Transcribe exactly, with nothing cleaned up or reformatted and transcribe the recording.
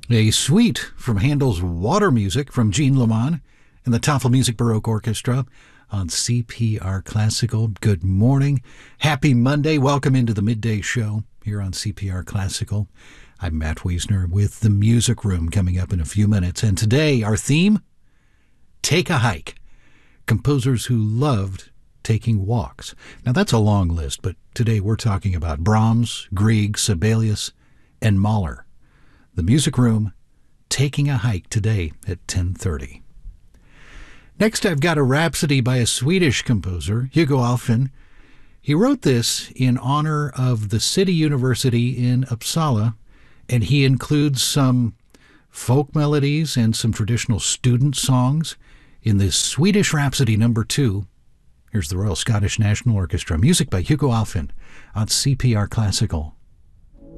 A suite from Handel's Water Music from Jean Lamont and the Toffel Music Baroque Orchestra on C P R Classical. Good morning. Happy Monday. Welcome into the midday show here on C P R Classical. I'm Matt Wiesner with the Music Room coming up in a few minutes. And today, our theme, Take a Hike. Composers who loved taking walks. Now, that's a long list, but today we're talking about Brahms, Grieg, Sibelius, and Mahler. The Music Room, taking a hike today at ten thirty. Next, I've got a rhapsody by a Swedish composer, Hugo Alfvén. He wrote this in honor of the City University in Uppsala, and he includes some folk melodies and some traditional student songs in this Swedish Rhapsody number two. Here's the Royal Scottish National Orchestra, music by Hugo Alfvén on C P R Classical.